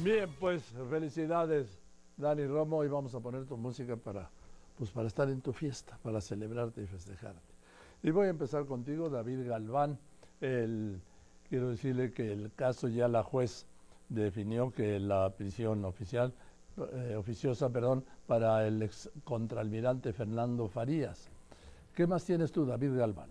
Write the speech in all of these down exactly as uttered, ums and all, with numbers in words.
Bien, pues felicidades, Dani Romo, y vamos a poner tu música para, pues, para estar en tu fiesta, para celebrarte y festejarte. Y voy a empezar contigo, David Galván. El, quiero decirle que el caso ya la juez definió que la prisión oficial, eh, oficiosa, perdón, para el ex contraalmirante Fernando Farías. ¿Qué más tienes tú, David Galván?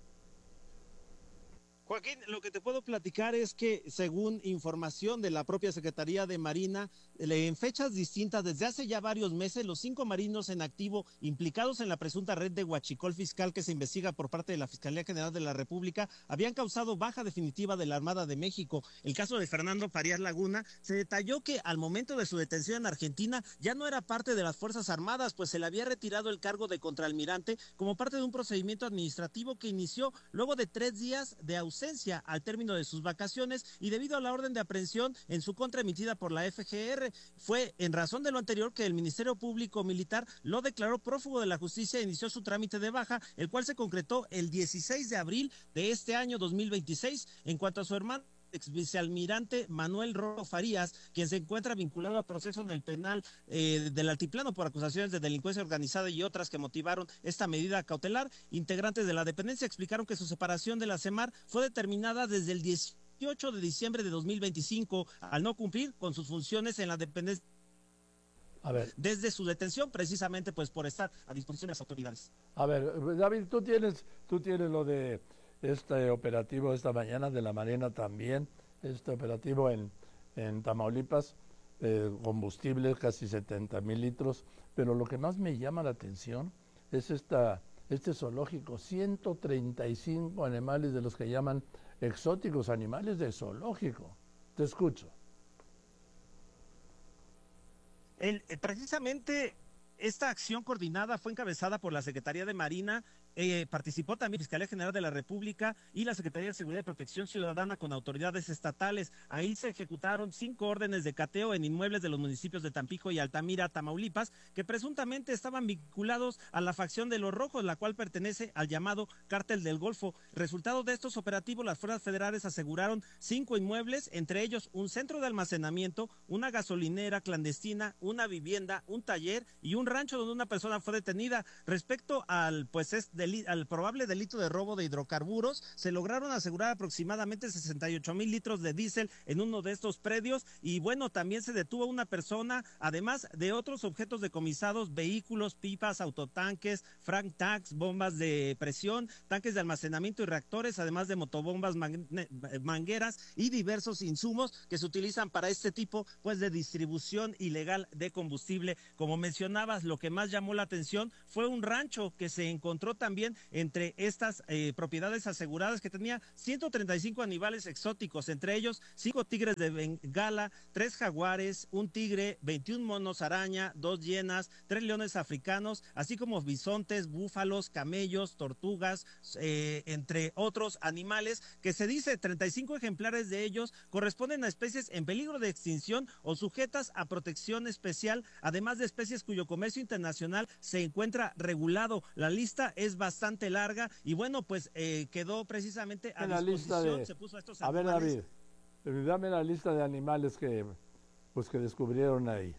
Joaquín, lo que te puedo platicar es que según información de la propia Secretaría de Marina, en fechas distintas, desde hace ya varios meses, los cinco marinos en activo implicados en la presunta red de huachicol fiscal que se investiga por parte de la Fiscalía General de la República habían causado baja definitiva de la Armada de México. El caso de Fernando Farías Laguna se detalló que al momento de su detención en Argentina ya no era parte de las Fuerzas Armadas, pues se le había retirado el cargo de contraalmirante como parte de un procedimiento administrativo que inició luego de tres días de ausencia ausencia al término de sus vacaciones y debido a la orden de aprehensión en su contra emitida por la F G R. Fue en razón de lo anterior que el Ministerio Público Militar lo declaró prófugo de la justicia e inició su trámite de baja, el cual se concretó el dieciséis de abril de este año dos mil veintiséis. En cuanto a su hermano, ex vicealmirante Manuel Romo Farías, quien se encuentra vinculado a proceso en el penal eh, del Altiplano por acusaciones de delincuencia organizada y otras que motivaron esta medida cautelar. Integrantes de la dependencia explicaron que su separación de la CEMAR fue determinada desde el dieciocho de diciembre de dos mil veinticinco al no cumplir con sus funciones en la dependencia. A ver. Desde su detención, precisamente pues por estar a disposición de las autoridades. A ver, David, tú tienes, tú tienes lo de este operativo esta mañana de la Marina también, este operativo en, en Tamaulipas, eh, combustible, casi setenta mil litros, pero lo que más me llama la atención es esta, este zoológico, ciento treinta y cinco animales de los que llaman exóticos, animales de zoológico. Te escucho. El, precisamente esta acción coordinada fue encabezada por la Secretaría de Marina. Eh, participó también la Fiscalía General de la República y la Secretaría de Seguridad y Protección Ciudadana con autoridades estatales. Ahí se ejecutaron cinco órdenes de cateo en inmuebles de los municipios de Tampico y Altamira, Tamaulipas, que presuntamente estaban vinculados a la facción de los Rojos, la cual pertenece al llamado Cártel del Golfo. Resultado de estos operativos, las fuerzas federales aseguraron cinco inmuebles, entre ellos un centro de almacenamiento, una gasolinera clandestina, una vivienda, un taller y un rancho donde una persona fue detenida. Respecto al pues es de al probable delito de robo de hidrocarburos, se lograron asegurar aproximadamente sesenta y ocho mil litros de diésel en uno de estos predios y bueno, también se detuvo una persona, además de otros objetos decomisados, vehículos, pipas, autotanques, frank tanks, bombas de presión, tanques de almacenamiento y reactores, además de motobombas, mangueras y diversos insumos que se utilizan para este tipo pues de distribución ilegal de combustible. Como mencionabas, lo que más llamó la atención fue un rancho que se encontró también También entre estas eh, propiedades aseguradas, que tenía ciento treinta y cinco animales exóticos, entre ellos cinco tigres de Bengala, tres jaguares, un tigre, veintiún monos araña, dos hienas, tres leones africanos, así como bisontes, búfalos, camellos, tortugas, eh, entre otros animales, que se dice treinta y cinco ejemplares de ellos corresponden a especies en peligro de extinción o sujetas a protección especial, además de especies cuyo comercio internacional se encuentra regulado. La lista es bastante larga y bueno, pues eh, quedó precisamente a la disposición, lista de, se puso a estos a animales. ver, David, dame la lista de animales que pues que descubrieron ahí.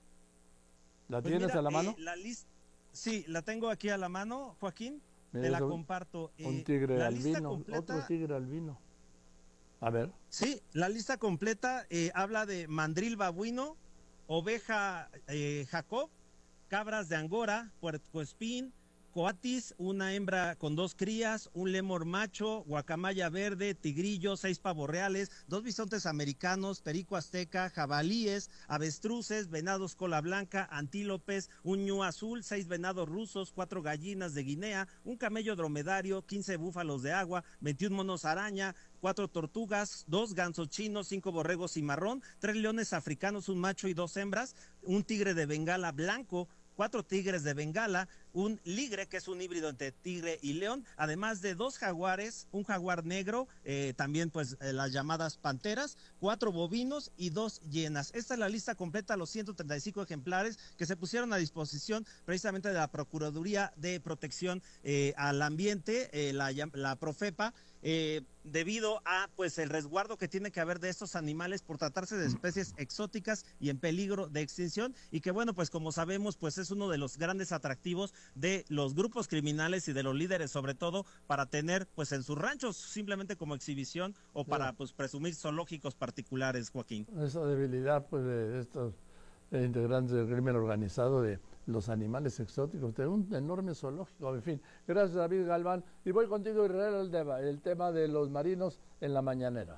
¿La Pues tienes mira, a la mano? Eh, la lista, sí, la tengo aquí a la mano, Joaquín, Mira, te la un, comparto. Un Eh, tigre la albino, lista completa, otro tigre albino. A ver. Sí, la lista completa eh, habla de mandril babuino, oveja eh, Jacob, cabras de Angora, puercoespín, coatis, una hembra con dos crías, un lemur macho, guacamaya verde, tigrillo, seis pavos reales, dos bisontes americanos, perico azteca, jabalíes, avestruces, venados cola blanca, antílopes, un ñu azul, seis venados rusos, cuatro gallinas de Guinea, un camello dromedario, quince búfalos de agua, veintiún monos araña, cuatro tortugas, dos gansos chinos, cinco borregos cimarrón, tres leones africanos, un macho y dos hembras, un tigre de Bengala blanco, cuatro tigres de Bengala, un ligre, que es un híbrido entre tigre y león, además de dos jaguares, un jaguar negro, eh, también pues eh, las llamadas panteras, cuatro bovinos y dos hienas. Esta es la lista completa, los ciento treinta y cinco ejemplares que se pusieron a disposición precisamente de la Procuraduría de Protección eh, al Ambiente, eh, la, la Profepa, eh, debido a pues el resguardo que tiene que haber de estos animales por tratarse de especies exóticas y en peligro de extinción, y que bueno, pues como sabemos, pues es uno de los grandes atractivos de los grupos criminales y de los líderes, sobre todo para tener pues en sus ranchos simplemente como exhibición o para Claro. pues presumir zoológicos particulares, Joaquín. Esa debilidad pues de estos eh, integrantes del crimen organizado, de los animales exóticos, de un enorme zoológico, en fin. Gracias, David Galván. Y voy contigo, Israel, el tema, el tema de los marinos en la mañanera.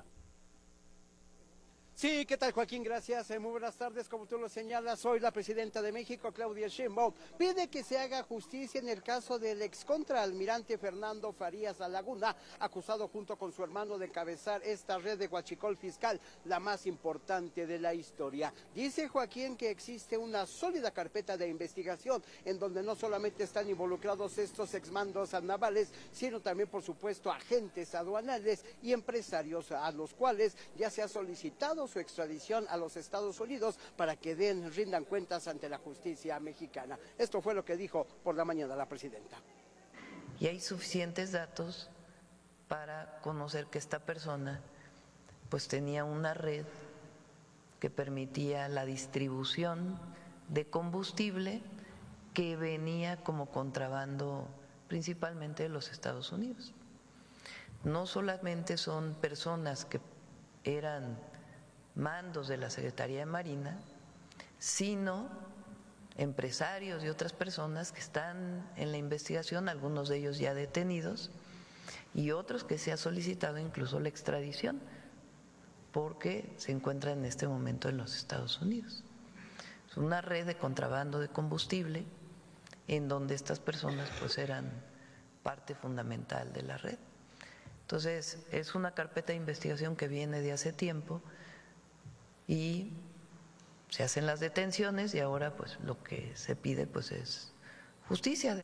Sí, ¿qué tal, Joaquín? Gracias. Eh, muy buenas tardes. Como tú lo señalas, hoy la presidenta de México, Claudia Sheinbaum, pide que se haga justicia en el caso del excontraalmirante Fernando Farías Laguna, acusado junto con su hermano de encabezar esta red de huachicol fiscal, la más importante de la historia. Dice Joaquín que existe una sólida carpeta de investigación en donde no solamente están involucrados estos exmandos navales, sino también, por supuesto, agentes aduanales y empresarios a los cuales ya se ha solicitado su extradición a los Estados Unidos para que den, rindan cuentas ante la justicia mexicana. Esto fue lo que dijo por la mañana la presidenta. Y hay suficientes datos para conocer que esta persona pues tenía una red que permitía la distribución de combustible que venía como contrabando principalmente de los Estados Unidos. No solamente son personas que eran mandos de la Secretaría de Marina, sino empresarios y otras personas que están en la investigación, algunos de ellos ya detenidos, y otros que se ha solicitado incluso la extradición, porque se encuentran en este momento en los Estados Unidos. Es una red de contrabando de combustible en donde estas personas pues eran parte fundamental de la red. Entonces, es una carpeta de investigación que viene de hace tiempo y se hacen las detenciones y ahora pues lo que se pide pues es justicia.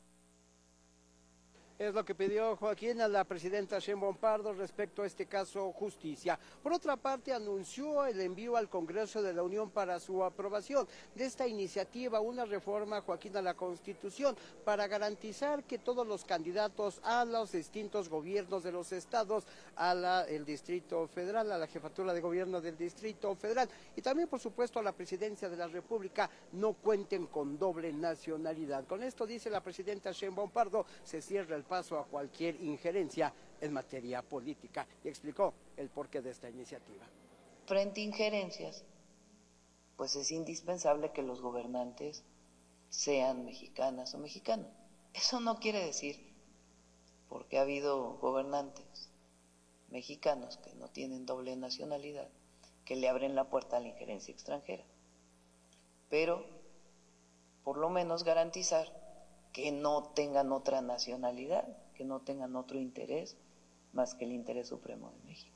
Es lo que pidió Joaquín a la presidenta Sheinbaum Pardo respecto a este caso, justicia. Por otra parte, anunció el envío al Congreso de la Unión para su aprobación de esta iniciativa, una reforma, Joaquín, a la Constitución para garantizar que todos los candidatos a los distintos gobiernos de los estados, a la, el Distrito Federal, a la jefatura de gobierno del Distrito Federal y también, por supuesto, a la presidencia de la República, no cuenten con doble nacionalidad. Con esto, dice la presidenta Sheinbaum Pardo, se cierra el paso a cualquier injerencia en materia política y explicó el porqué de esta iniciativa. Frente a injerencias, pues es indispensable que los gobernantes sean mexicanas o mexicanos. Eso no quiere decir, porque ha habido gobernantes mexicanos que no tienen doble nacionalidad, que le abren la puerta a la injerencia extranjera, pero por lo menos garantizar que no tengan otra nacionalidad, que no tengan otro interés más que el interés supremo de México.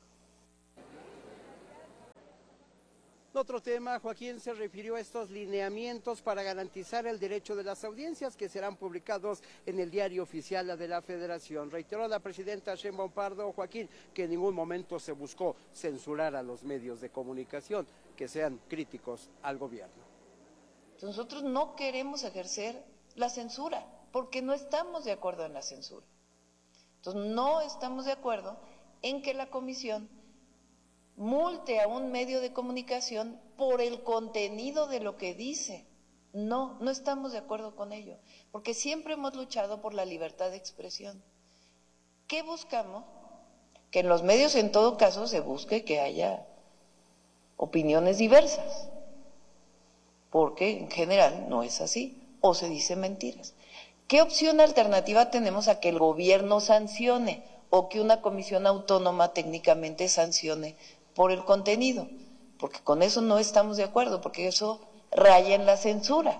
Otro tema, Joaquín, se refirió a estos lineamientos para garantizar el derecho de las audiencias que serán publicados en el Diario Oficial de la Federación. Reiteró la presidenta Sheinbaum Pardo, Joaquín, que en ningún momento se buscó censurar a los medios de comunicación que sean críticos al gobierno. Nosotros no queremos ejercer la censura, porque no estamos de acuerdo en la censura. Entonces, no estamos de acuerdo en que la comisión multe a un medio de comunicación por el contenido de lo que dice. No, no estamos de acuerdo con ello, porque siempre hemos luchado por la libertad de expresión. ¿Qué buscamos? Que en los medios, en todo caso, se busque que haya opiniones diversas, porque en general no es así, o se dicen mentiras. ¿Qué opción alternativa tenemos a que el gobierno sancione o que una comisión autónoma técnicamente sancione por el contenido? Porque con eso no estamos de acuerdo, porque eso raya en la censura.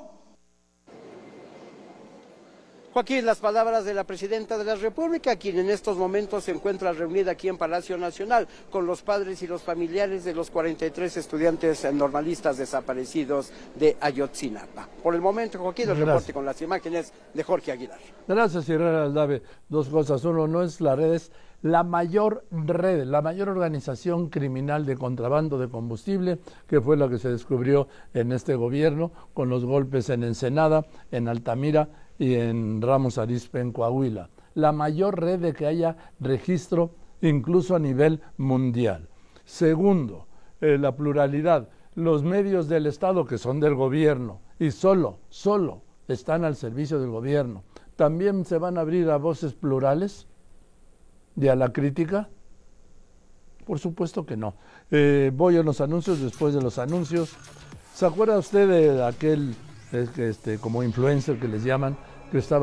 Joaquín, las palabras de la presidenta de la República, quien en estos momentos se encuentra reunida aquí en Palacio Nacional con los padres y los familiares de los cuarenta y tres estudiantes normalistas desaparecidos de Ayotzinapa. Por el momento, Joaquín, el reporte con las imágenes de Jorge Aguilar. Gracias, Israel Aldave. Dos cosas. Uno, no es la red, es la mayor red, la mayor organización criminal de contrabando de combustible, que fue la que se descubrió en este gobierno, con los golpes en Ensenada, en Altamira y en Ramos Arizpe, en Coahuila. La mayor red de que haya registro incluso a nivel mundial. Segundo, eh, la pluralidad. Los medios del Estado, que son del gobierno, y solo, solo están al servicio del gobierno, ¿también se van a abrir a voces plurales y a la crítica? Por supuesto que no. Eh, voy a los anuncios. Después de los anuncios, ¿se acuerda usted de aquel, este, como influencer que les llaman, que estaba